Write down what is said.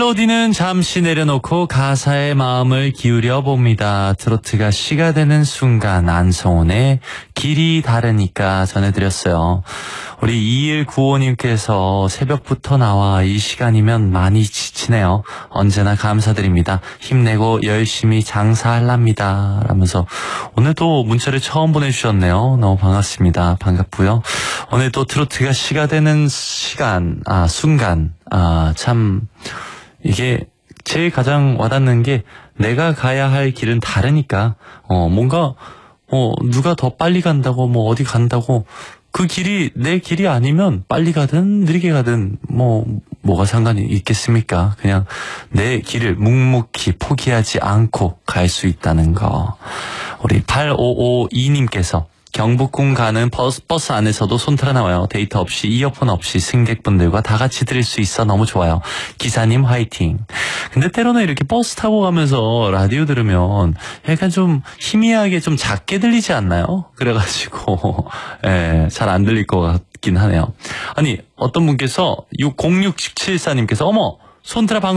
멜로디는 잠시 내려놓고 가사에 마음을 기울여 봅니다. 트로트가 시가 되는 순간 안성훈의 길이 다르니까 전해드렸어요. 우리 2195님께서 새벽부터 나와 이 시간이면 많이 지치네요. 언제나 감사드립니다. 힘내고 열심히 장사할랍니다. 라면서 오늘 또 문자를 처음 보내주셨네요. 너무 반갑습니다. 반갑고요. 오늘 또 트로트가 시가 되는 순간 참 이게 제일 가장 와닿는 게 내가 가야 할 길은 다르니까 뭔가 누가 더 빨리 간다고 어디 간다고 그 길이 내 길이 아니면 빨리 가든 느리게 가든 뭐가 상관이 있겠습니까? 그냥 내 길을 묵묵히 포기하지 않고 갈 수 있다는 거. 우리 8552님께서 경북궁 가는 버스 안에서도 손틀어 나와요. 데이터 없이 이어폰 없이 승객분들과 다 같이 들을 수 있어 너무 좋아요. 기사님 화이팅. 근데 때로는 이렇게 버스 타고 가면서 라디오 들으면 약간 좀 희미하게 좀 작게 들리지 않나요? 그래가지고 잘 안 들릴 것 같긴 하네요. 아니 어떤 분께서 0674님께서 어머 손트라